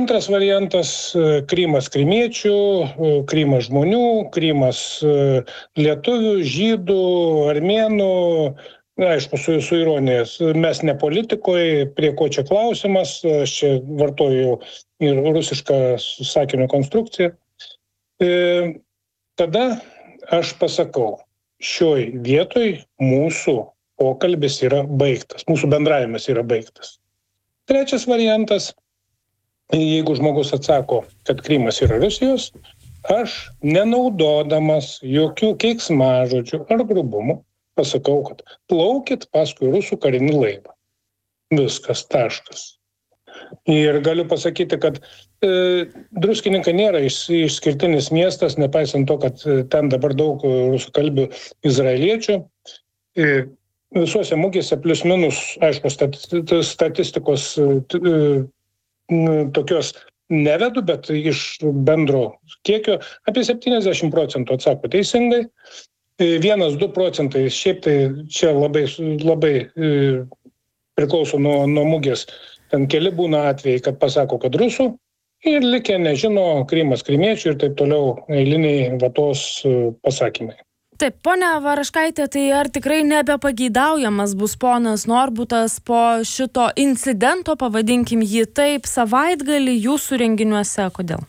Antras variantas – Krymas krymiečių, Krymas žmonių, Krymas lietuvių, žydų, armėnų. Aišku, su ironijos. Mes ne politikoje, prie ko čia klausimas, aš čia vartoju ir rusišką sakinio konstrukciją. Tada aš pasakau, šioj vietoj mūsų pokalbis yra baigtas, mūsų bendravimas yra baigtas. Trečias variantas, jeigu žmogus atsako, kad Krymas yra Rusijos, aš nenaudodamas jokių keiksmažodžių ar grubumų pasakau, kad plaukit paskui rusų karinį laivą. Viskas, taškas. Ir galiu pasakyti, kad Druskininkai nėra išskirtinis miestas, nepaisant to, kad ten dabar daug rusakalbių izraeliečių. Visuose mugėse plius minus, aišku, statistikos tokios nevedu, bet iš bendro kiekio apie 70% atsako teisingai. 1-2 procentai, šiaip tai čia labai priklauso nuo mugės. Ten keli būna atvejai, kad pasako, kad rusų, ir likę nežino Krymas krymiečių ir taip toliau eiliniai vatos pasakymai. Taip, ponia Varaškaitė, tai ar tikrai nebepageidaujamas bus ponas Norbutas po šito incidento, pavadinkim jį taip, savaitgalį jūsų renginiuose? Kodėl?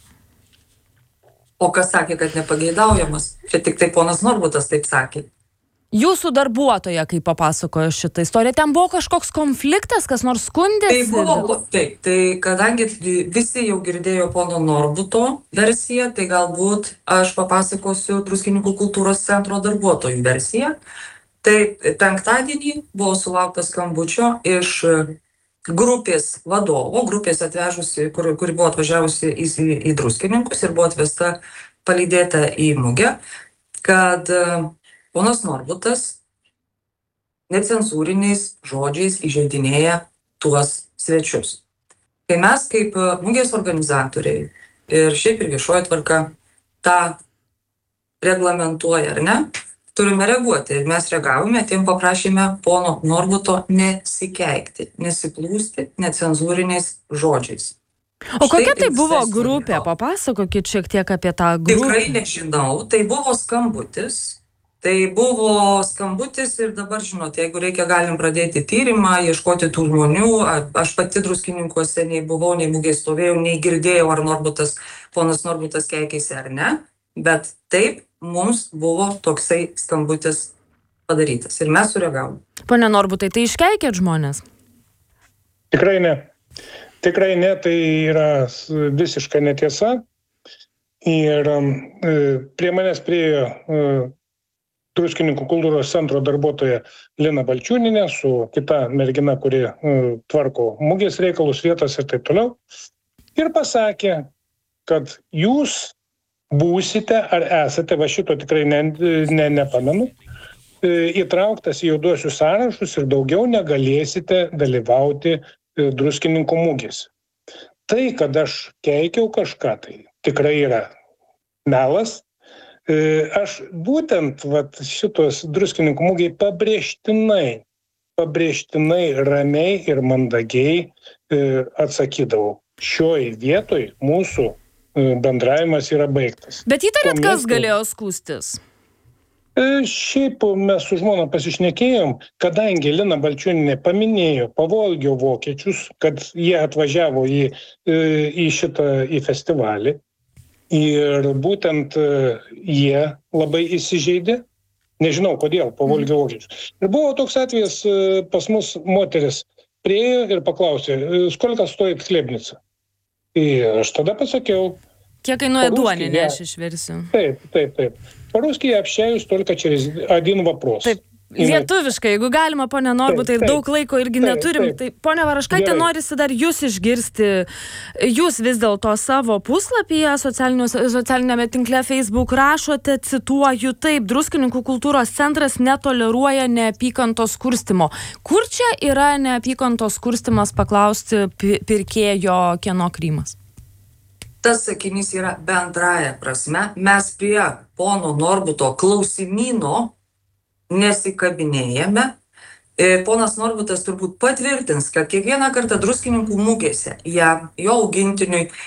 O kas sakė, kad nepageidaujamas? Čia tik tai ponas Norbutas taip sakė. Jūsų darbuotoja, kai papasakojo šitą istoriją, ten buvo kažkoks konfliktas, kas nors skundėsi? Tai kadangi visi jau girdėjo pono Norbuto versiją, tai galbūt aš papasakosiu Druskininkų kultūros centro darbuotojų versiją. Tai penktadienį buvo sulauktas skambučio iš grupės vadovo, grupės atvežusi, kuri buvo atvažiavusi į Druskininkus ir buvo atvesta, palydėta į mugę, kad ponas Norbutas necenzūriniais žodžiais įžeidinėja tuos svečius. Kai mes kaip mugės organizatoriai ir šiaip ir viešoji tvarka tą reglamentuoja, ar ne, turime reaguoti. Ir mes reagavome, tiem paprašėme pono Norbuto nesikeikti, nesiplūsti necenzūriniais žodžiais. O kokia tai buvo grupė? Papasakokit šiek tiek apie tą grupę. Tikrai nežinau, tai buvo skambutis. Tai buvo skambutis ir dabar, žinot, jeigu reikia, galim pradėti tyrimą, ieškoti tų žmonių. Aš pati Druskininkuose nei buvau, nei mugėje stovėjau, nei girdėjau, ar ponas Norbutas keikėsi ar ne. Bet taip, mums buvo toksai skambutis padarytas ir mes sureagavom. Pone Norbutai, tai iškeikėt žmonės? Tikrai ne. Tikrai ne, tai yra visiška netiesa. Ir prie manęs priėjo Druskininkų kultūros centro darbuotoja Lina Balčiūninė su kita mergina, kuri tvarko mugės reikalus, vietas ir taip toliau. Ir pasakė, kad jūs būsite ar esate, va šito tikrai nepamenu, įtrauktas į juoduosius sąrašus ir daugiau negalėsite dalyvauti Druskininkų mugės. Tai, kad aš keikiau kažką, tai tikrai yra melas. Aš būtent šitos Druskininkų mugėj pabrėžtinai ramiai ir mandagiai atsakydavau. Šioj vietoj mūsų bendravimas yra baigtas. Bet įtarėt, kas galėjo skųstis? Šiaip mes su žmona pasišnekėjom, kadangi Lina Balčiūninė paminėjo Pavolgio vokiečius, kad jie atvažiavo į festivalį. Ir būtent jie labai įsižeidė, nežinau kodėl, Pavolgio vokiečius. Ir buvo toks atvejis, pas mus moteris priėjo ir paklausė, skolka stoit chlebnica. Ir aš tada pasakiau. Kiek kainuoja duoninė, aš išversiu. Taip. По-русски я общаюсь только через один вопрос. Taip. Lietuviškai, jeigu galima, ponia Norbutai, daug laiko irgi neturim. Tai, ponia Varaškaitė, norisi dar jūs išgirsti. Jūs vis dėlto savo puslapyje socialinėme tinkle Facebook rašote, cituoju, taip, Druskininkų kultūros centras netoleruoja neapykantos kurstymo. Kur čia yra neapykantos kurstymas, paklausti pirkėjo, kieno Krymas? Tas sakinys yra bendraja prasme. Mes prie pono Norbuto klausimyno nesikabinėjame. Ponas Norbutas turbūt patvirtins, kad kiekvieną kartą Druskininkų mugėse jo augintiniui